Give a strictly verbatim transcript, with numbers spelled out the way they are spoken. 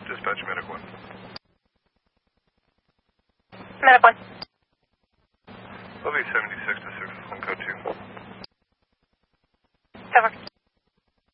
Dispatch Medic one. Medic one. L V seventy-six to six, one code two. Cover.